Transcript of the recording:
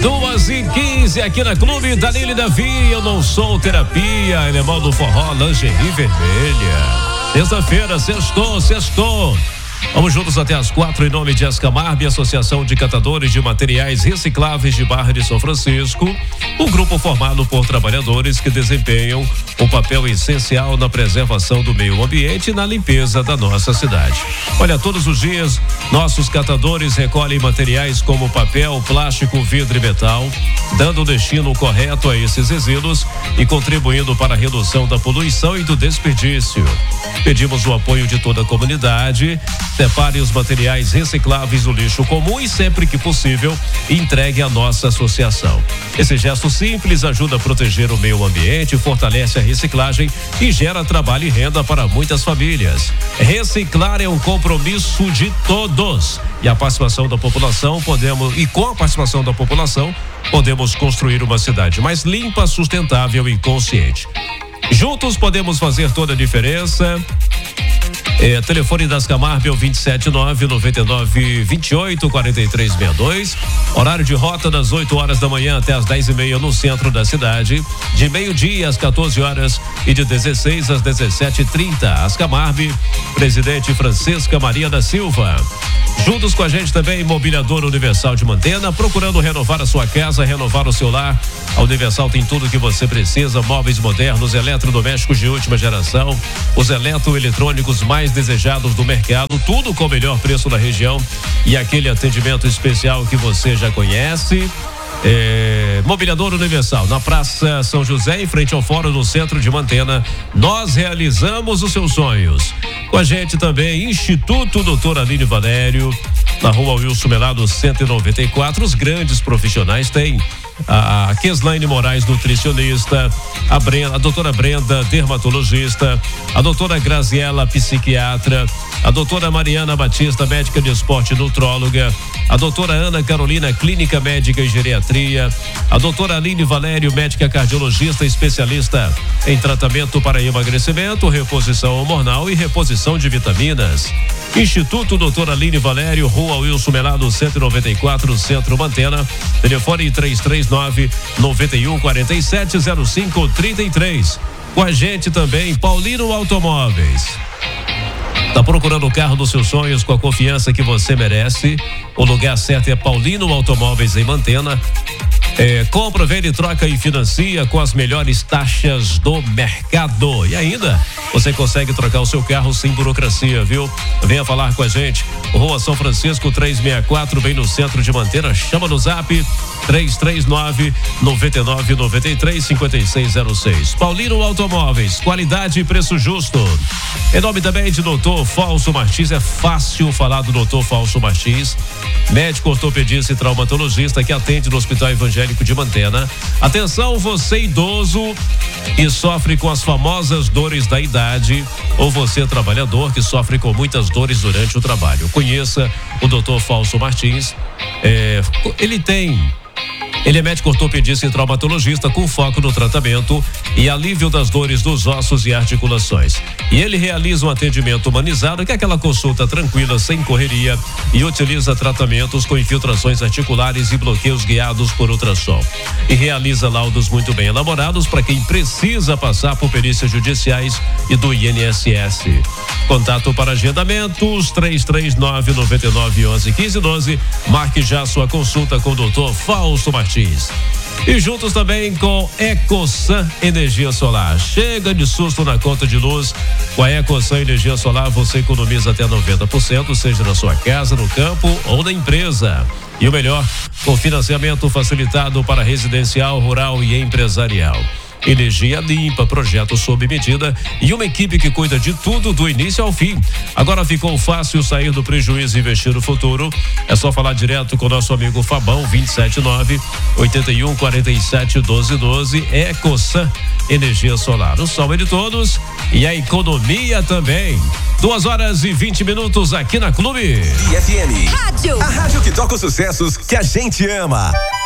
2h15 aqui na Clube Danilo e Davi. Eu não sou terapia, alemão do forró, lingerie vermelha. Terça-feira, sextou. Vamos juntos até as 4 em nome de Ascamarbe, Associação de Catadores de Materiais Recicláveis de Barra de São Francisco. Um grupo formado por trabalhadores que desempenham um papel essencial na preservação do meio ambiente e na limpeza da nossa cidade. Olha, todos os dias, nossos catadores recolhem materiais como papel, plástico, vidro e metal, dando o destino correto a esses resíduos e contribuindo para a redução da poluição e do desperdício. Pedimos o apoio de toda a comunidade. Separe os materiais recicláveis do lixo comum e, sempre que possível, entregue à nossa associação. Esse gesto simples ajuda a proteger o meio ambiente, fortalece a reciclagem e gera trabalho e renda para muitas famílias. Reciclar é um compromisso de todos. E com a participação da população, podemos construir uma cidade mais limpa, sustentável e consciente. Juntos podemos fazer toda a diferença. Telefone das Camarbe é o 279-99-28-4362. Horário de rota das 8 horas da manhã até as 10h30 no centro da cidade. De meio-dia às 14 horas e de 16 às 17h30. As Camarbe, presidente Francisca Maria da Silva. Juntos com a gente também, Imobiliadora Universal de Mantena, procurando renovar a sua casa, renovar o seu lar. A Universal tem tudo o que você precisa: móveis modernos, eletrodomésticos de última geração, os eletroeletrônicos mais desejados do mercado, tudo com o melhor preço da região e aquele atendimento especial que você já conhece. Mobiliador Universal, na Praça São José, em frente ao Fórum, no centro de Mantena. Nós realizamos os seus sonhos. Com a gente também, Instituto Doutor Aline Valério, na Rua Wilson Melado 194. Os grandes profissionais têm a Keslaine Moraes, nutricionista, a doutora Brenda, dermatologista, a doutora Graziela, psiquiatra, a doutora Mariana Batista, médica de esporte, nutróloga, a doutora Ana Carolina, clínica médica e geriatria, a doutora Aline Valério, médica cardiologista, especialista em tratamento para emagrecimento, reposição hormonal e reposição de vitaminas. Instituto Doutor Aline Valério, Rua Wilson Melado 194, Centro Mantena. Telefone 339-9147-0533. Com a gente também, Paulino Automóveis. Tá procurando o carro dos seus sonhos com a confiança que você merece? O lugar certo é Paulino Automóveis em Mantena. Compra, vende, troca e financia com as melhores taxas do mercado. E ainda, você consegue trocar o seu carro sem burocracia, viu? Venha falar com a gente. Rua São Francisco 364, bem no centro de Mantena. Chama no zap 339-9993-5606. Paulino Automóveis, qualidade e preço justo. Em nome também de Dr. Falso Martins. É fácil falar do Dr. Falso Martins, médico ortopedista e traumatologista que atende no Hospital Evangélico de Mantena. Atenção, você idoso que sofre com as famosas dores da idade, ou você trabalhador que sofre com muitas dores durante o trabalho. Conheça o Dr. Falso Martins. Ele é médico ortopedista e traumatologista com foco no tratamento e alívio das dores dos ossos e articulações. E ele realiza um atendimento humanizado, que é aquela consulta tranquila, sem correria, e utiliza tratamentos com infiltrações articulares e bloqueios guiados por ultrassom. E realiza laudos muito bem elaborados para quem precisa passar por perícias judiciais e do INSS. Contato para agendamentos 339-9911-1512. Marque já sua consulta com o Dr. Falso Martins. E juntos também com EcoSan Energia Solar. Chega de susto na conta de luz. Com a EcoSan Energia Solar você economiza até 90%, seja na sua casa, no campo ou na empresa. E o melhor, com financiamento facilitado para residencial, rural e empresarial. Energia limpa, projeto sob medida e uma equipe que cuida de tudo do início ao fim. Agora ficou fácil sair do prejuízo e investir no futuro. É só falar direto com o nosso amigo Fabão, 279-8147-1212. EcoSan Energia Solar. O sol é de todos e a economia também. 2h20 aqui na Clube FM. Rádio. A rádio que toca os sucessos que a gente ama.